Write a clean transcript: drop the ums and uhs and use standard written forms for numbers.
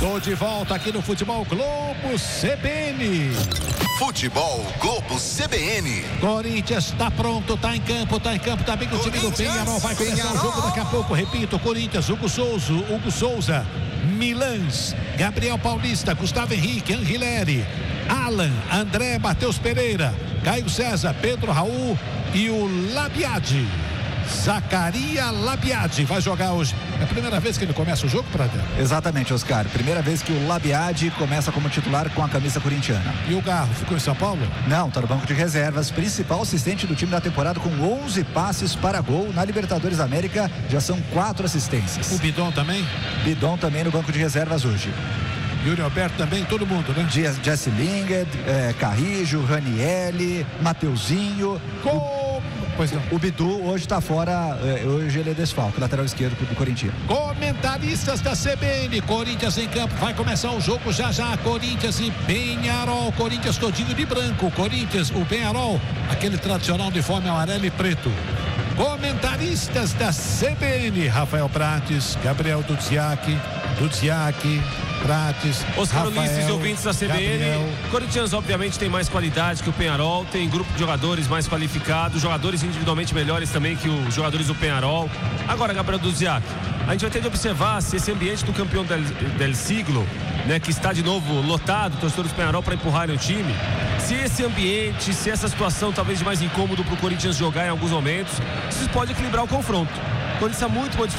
Tô de volta aqui no Futebol Globo CBN. Futebol Globo CBN. Corinthians tá pronto, tá em campo, tá bem com o time do Peñarol. Vai começar o jogo daqui a pouco. Repito, Corinthians, Hugo Souza, Milans, Gabriel Paulista, Gustavo Henrique, Angileri, Alan, André, Matheus Pereira, Caio César, Pedro Raul e o Labiade. Zacaria Labiade vai jogar hoje. É a primeira vez que ele começa o jogo, Pradel? Exatamente, Oscar. Primeira vez que o Labiade começa como titular com a camisa corintiana. E o Garro ficou em São Paulo? Não, tá no banco de reservas. Principal assistente do time da temporada com 11 passes para gol. Na Libertadores América já são 4 assistências. O Bidon também? Bidon também no banco de reservas hoje. Yuri Alberto também, todo mundo, né? Jesse Lingard, Carrijo, Ranielli, Mateuzinho. Pois não. O Bidu hoje está fora, hoje ele é desfalque, lateral esquerdo do Corinthians. Comentaristas da CBN, Corinthians em campo, vai começar o jogo já. Corinthians e Peñarol, Corinthians todinho de branco, Corinthians, o Peñarol, aquele tradicional uniforme amarelo e preto. Comentaristas da CBN, Rafael Prates, Gabriel Dudziak, Prates, Oscar Ulisses e ouvintes da CBN. Gabriel. Corinthians obviamente tem mais qualidade que o Peñarol, tem grupo de jogadores mais qualificados, jogadores individualmente melhores também que os jogadores do Peñarol. Agora, Gabriel Dudziak, a gente vai ter de observar se esse ambiente do campeão del siglo, né, que está de novo lotado, torcedores do Peñarol para empurrarem o time, se esse ambiente, se essa situação talvez de mais incômodo para o Corinthians jogar em alguns momentos, isso pode equilibrar o confronto. O Corinthians está muito